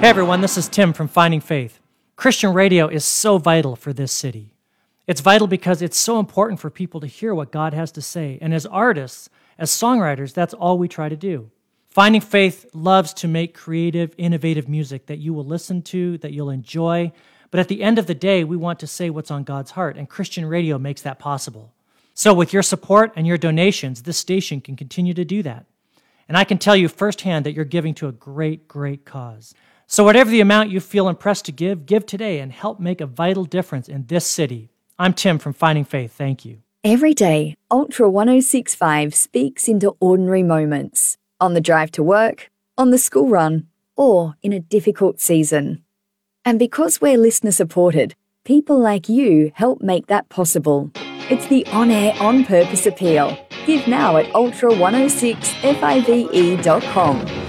Hey everyone, this is Tim from Finding Faith. Christian radio is so vital for this city. It's vital because it's so important for people to hear what God has to say. And as artists, as songwriters, that's all we try to do. Finding Faith loves to make creative, innovative music that you will listen to, that you'll enjoy. But at the end of the day, we want to say what's on God's heart, and Christian radio makes that possible. So with your support and your donations, this station can continue to do that. And I can tell you firsthand that you're giving to a great, great cause. So whatever the amount you feel impressed to give today and help make a vital difference in this city. I'm Tim from Finding Faith. Thank you. Every day, Ultra 1065 speaks into ordinary moments. On the drive to work, on the school run, or in a difficult season. And because we're listener supported, people like you help make that possible. It's the on-air, on-purpose appeal. Give now at ultra106five.com.